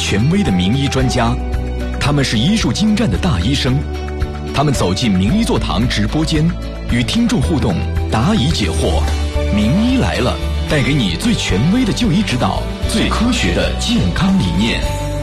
权威的名医专家，他们是医术精湛的大医生，他们走进名医座堂直播间，与听众互动，答疑解惑。名医来了，带给你最权威的就医指导，最科学的健康理念。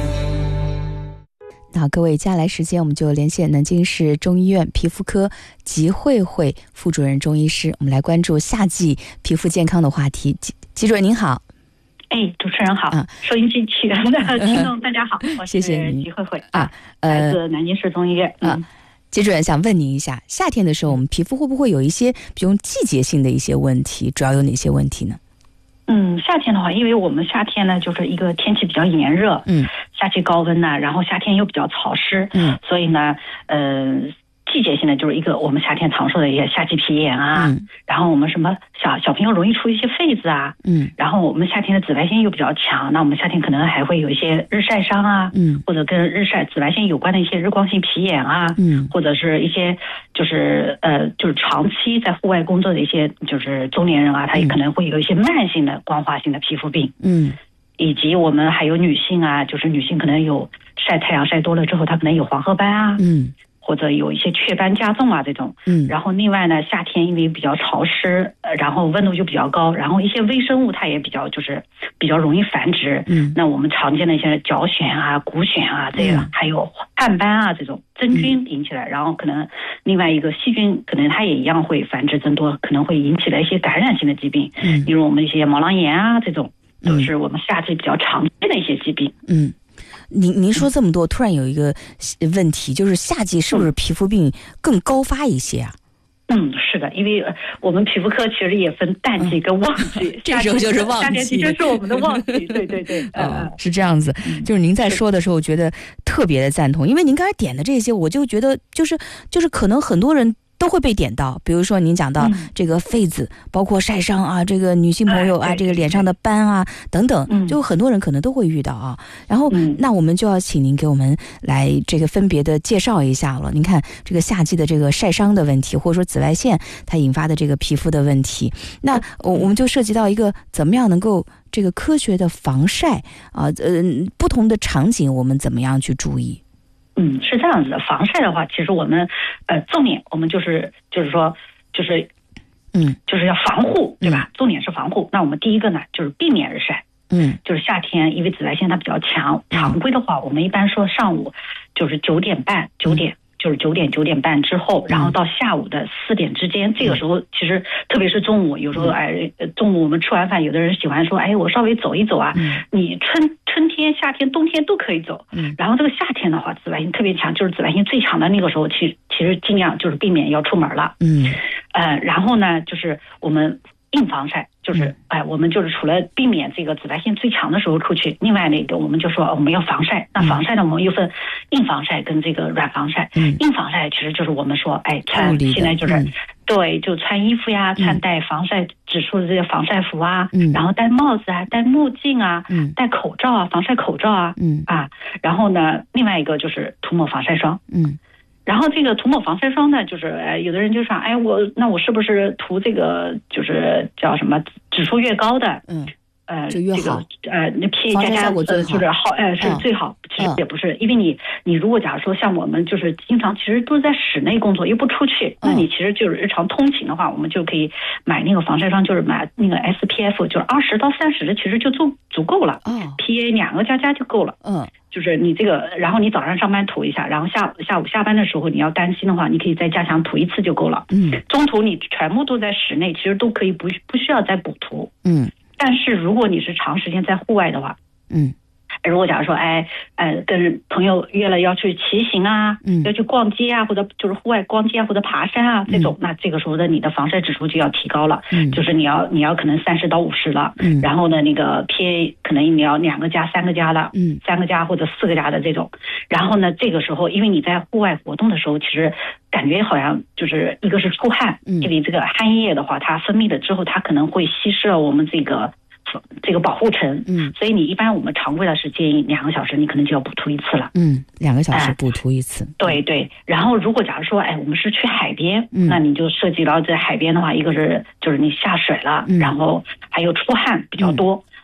那各位，接下来时间我们就连线南京市中医院皮肤科吉慧慧副主任中医师，我们来关注夏季皮肤健康的话题。吉主任您好。 主持人好，收音机前的听众大家好，我是吉慧慧来自南京市中医院。 吉主任想问您一下，夏天的时候我们皮肤会不会有一些比如季节性的一些问题，主要有哪些问题呢？ 夏天的话，因为我们夏天呢就是一个天气比较炎热，夏季高温呢，然后夏天又比较潮湿，所以呢季节性的就是一个我们夏天常说的一些夏季皮炎啊，然后我们什么小朋友容易出一些痱子啊，然后我们夏天的紫外线又比较强，那我们夏天可能还会有一些日晒伤啊，或者跟紫外线有关的一些日光性皮炎啊，或者是一些就是长期在户外工作的一些就是中年人啊，他也可能会有一些慢性的光滑性的皮肤病，以及我们还有女性啊，就是女性可能有晒太阳晒多了之后，她可能有黄褐斑啊，或者有一些雀斑加重啊这种，然后另外呢，夏天因为比较潮湿，然后温度就比较高，然后一些微生物它也比较容易繁殖，那我们常见的一些角癣啊、骨癣啊这个，还有汗斑啊这种真菌引起来，然后可能另外一个细菌可能它也一样会繁殖增多，可能会引起来一些感染性的疾病，比如我们一些毛囊炎啊这种，都是我们夏季比较常见的一些疾病。 您说这么多，突然有一个问题，就是夏季是不是皮肤病更高发一些啊？ 是的，因为我们皮肤科其实也分淡季跟旺季， 这时候就是旺季， 夏天的确是我们的旺季，对， 是这样子。就是您在说的时候，我觉得特别的赞同，因为您刚才点的这些，我就觉得就是可能很多人都会被点到，比如说您讲到这个痱子，包括晒伤啊，这个女性朋友啊，这个脸上的斑啊等等，就很多人可能都会遇到啊。然后那我们就要请您给我们来这个分别的介绍一下了。您看这个夏季的这个晒伤的问题，或者说紫外线它引发的这个皮肤的问题，那我们就涉及到一个怎么样能够这个科学的防晒啊，不同的场景我们怎么样去注意？ 是这样子的，防晒的话，其实我们重点我们就是要防护，对吧？重点是防护。那我们第一个呢，就是避免日晒。就是夏天，因为紫外线它比较强，常规的话，我们一般说上午就是9点半之后，然后到下午的4点之间，这个时候其实特别是中午，有时候中午我们吃完饭，有的人喜欢说，我稍微走一走啊。你春天、夏天、冬天都可以走。然后这个夏天的话，紫外线特别强，就是紫外线最强的那个时候，其实尽量就是避免要出门了。然后呢，就是我们硬防晒，就是我们就是除了避免这个紫外线最强的时候出去，另外那个我们就说我们要防晒。那防晒呢，我们又分硬防晒跟这个软防晒。硬防晒其实就是我们说穿现在就是对，就穿衣服呀，穿带防晒指数的这些防晒服啊，然后戴帽子啊，戴墨镜啊，戴口罩啊，防晒口罩啊，然后呢，另外一个就是涂抹防晒霜。然后这个涂抹防晒霜呢，就是有的人就说，我是不是涂这个就是叫什么指数越高的， 就越好， 那 PA 加就是好，是最好。其实也不是，因为你如果假如说像我们就是经常其实都是在室内工作，又不出去，那你其实就是日常通勤的话，我们就可以买那个防晒霜，就是买那个 SPF， 就是20到30的，其实就足够了。PA 2个加就够了。就是你这个，然后你早上上班涂一下，然后下午下班的时候你要担心的话，你可以再加强涂一次就够了。中途你全部都在室内，其实都可以不需要再补涂。但是如果你是长时间在户外的话，如果假如说跟朋友约了要去骑行啊，要去逛街啊，或者就是户外逛街啊，或者爬山啊这种，那这个时候的你的防晒指数就要提高了，就是你要可能30到50了，然后呢那个 PA 可能你要2个加3个加了，3个加或者4个加的这种，然后呢这个时候因为你在户外活动的时候，其实感觉好像就是一个是出汗，因为这个汗液的话它分泌了之后，它可能会稀释了我们这个保护层，所以你一般我们常规的是建议2个小时你可能就要补涂一次了 ，2个小时补涂一次， 对。然后如果假如说我们是去海边，那你就涉及到在海边的话，一个是就是你下水了，然后还有出汗比较多，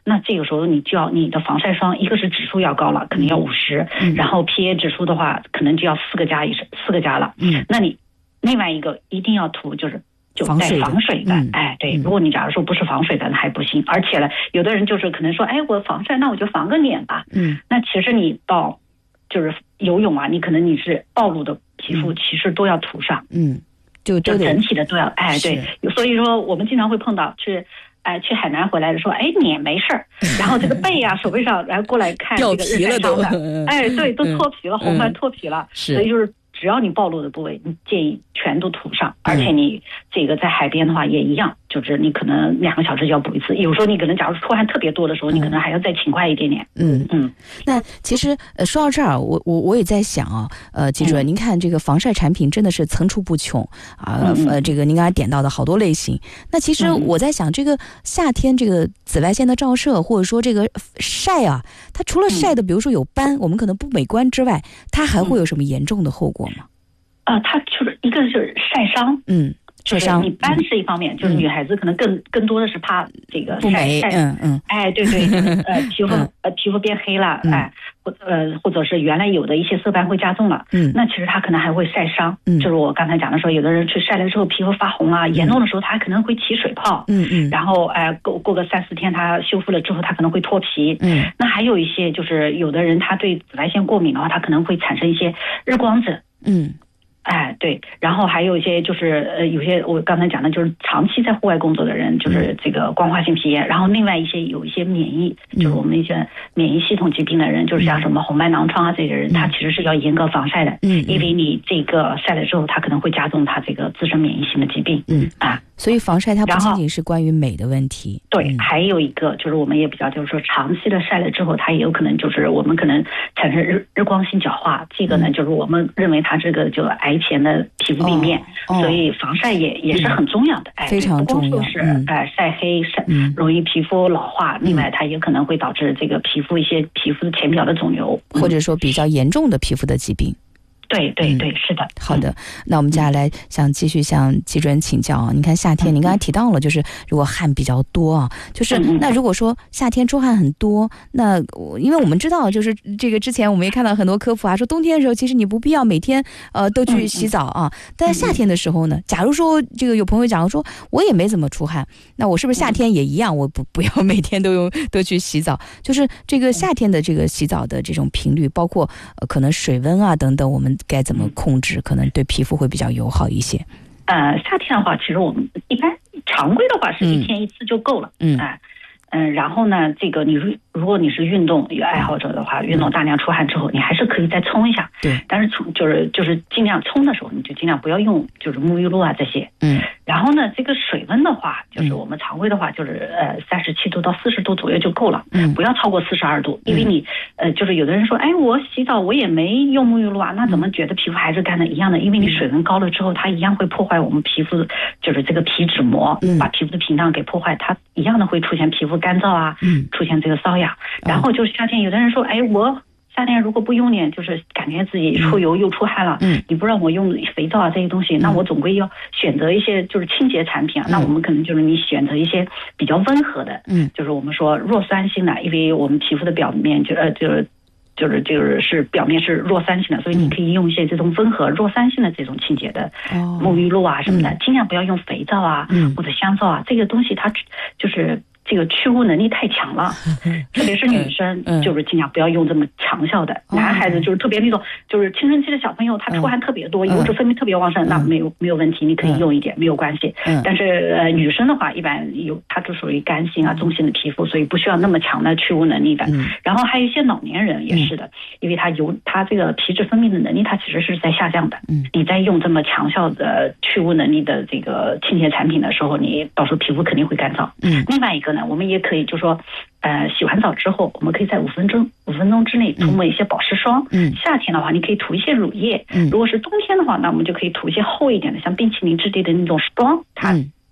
那这个时候你就要你的防晒霜，一个是指数要高了，可能要50，然后 PA 指数的话可能就要4个加了。那你另外一个一定要涂就带防水的，对，如果你假如说不是防水的那还不行，而且呢，有的人就是可能说，我防晒那我就防个脸吧，那其实你到就是游泳啊，你可能你是暴露的皮肤，其实都要涂上，就整体的都要，对，所以说我们经常会碰到去海南回来的说，脸没事儿，然后这个背啊、手背上，然后过来看这个日晒伤的，对，都脱皮了，红斑脱皮了，所以就是只要你暴露的部位，你建议全都涂上，而且你这个在海边的话也一样，就是你可能2个小时就要补一次，有时候你可能假如出汗特别多的时候，你可能还要再勤快一点点。 那其实说到这儿，我也在想啊，季主任，您看这个防晒产品真的是层出不穷啊，这个您刚才点到的好多类型。那其实我在想，这个夏天这个紫外线的照射，或者说这个晒啊，它除了晒的，比如说有斑，我们可能不美观之外，它还会有什么严重的后果吗？ 它就是一个是晒伤，晒伤，你斑是一方面，就是女孩子可能更多的是怕这个晒，对，皮肤变黑了，或者是原来有的一些色斑会加重了，那其实它可能还会晒伤，就是我刚才讲的说，有的人去晒了之后皮肤发红啊，严重的时候它可能会起水泡，然后过个3-4天它修复了之后它可能会脱皮，那还有一些就是有的人他对紫外线过敏的话，他可能会产生一些日光疹，对，然后还有一些就是有些我刚才讲的就是长期在户外工作的人，就是这个光化性皮炎，然后另外有一些免疫，就是我们一些免疫系统疾病的人，就是像什么红斑狼疮啊这些人，他其实是要严格防晒的，因为你这个晒了之后，他可能会加重他这个自身免疫性的疾病， 所以防晒它不仅仅是关于美的问题， 对，还有一个就是我们也比较就是说长期的晒了之后，它也有可能就是我们可能产生日光性角化，这个呢就是我们认为它这个就癌前的皮肤病变，所以防晒也是很重要的， 非常重要， 是晒黑容易皮肤老化，另外它也可能会导致这个皮肤的浅表的肿瘤， 或者说比较严重的皮肤的疾病。 对，是的。 好的，那我们接下来想继续向季主任请教啊。您看夏天，您刚才提到了，就是如果汗比较多啊，就是那如果说夏天出汗很多，那因为我们知道，就是这个之前我们也看到很多科普啊，说冬天的时候其实你不必要每天都去洗澡啊，但夏天的时候呢，假如说这个有朋友讲说我也没怎么出汗，那我是不是夏天也一样，我不要每天都去洗澡？就是这个夏天的这个洗澡的这种频率，包括可能水温啊等等，我们该怎么控制，可能对皮肤会比较友好一些？ 夏天的话，其实我们一般常规的话是1天1次就够了。然后呢，这个如果你是运动爱好者的话，运动大量出汗之后，你还是可以再冲一下。对，但是就是尽量冲的时候，你就尽量不要用就是沐浴露啊这些。然后呢，这个水温的话，就是我们常规的话，就是37度到40度左右就够了。不要超过42度，因为你就是有的人说，我洗澡我也没用沐浴露啊，那怎么觉得皮肤还是干的一样的？因为你水温高了之后，它一样会破坏我们皮肤就是这个皮脂膜，把皮肤的屏障给破坏，它一样的会出现皮肤干燥啊，出现这个瘙痒。然后就是夏天，有的人说，我夏天如果不用脸，就是感觉自己出油又出汗了，你不让我用肥皂啊这些东西，那我总归要选择一些就是清洁产品啊。那我们可能就是你选择一些比较温和的，就是我们说弱酸性的，因为我们皮肤的表面就是表面是弱酸性的，所以你可以用一些这种温和弱酸性的这种清洁的沐浴露啊什么的，尽量不要用肥皂啊或者香皂啊，这个东西它就是这个去污能力太强了，特别是女生，就是尽量不要用这么强效的。男孩子就是特别那种，就是青春期的小朋友，他出汗特别多，油脂分泌特别旺盛，那没有问题，你可以用一点，没有关系。但是女生的话，一般她就属于干性啊、中性的皮肤，所以不需要那么强的去污能力的。然后还有一些老年人也是的，因为他这个皮脂分泌的能力，它其实是在下降的。你在用这么强效的去污能力的这个清洁产品的时候，你到时候皮肤肯定会干燥。另外一个呢，我们也可以就说，洗完澡之后，我们可以在5分钟之内涂抹一些保湿霜。夏天的话，你可以涂一些乳液。如果是冬天的话，那我们就可以涂一些厚一点的，像冰淇淋质地的那种霜，它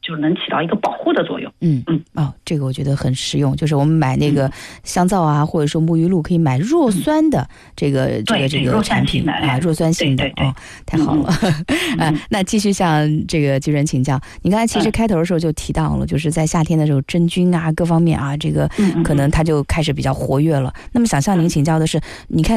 就能起到一个保护的作用。 这个我觉得很实用，就是我们买那个香皂啊，或者说沐浴露，可以买弱酸的这个产品啊，弱酸性的太好了。那继续向这个居然请教，你刚才其实开头的时候就提到了，就是在夏天的时候真菌啊各方面啊，这个可能它就开始比较活跃了。那么想向您请教的是，你看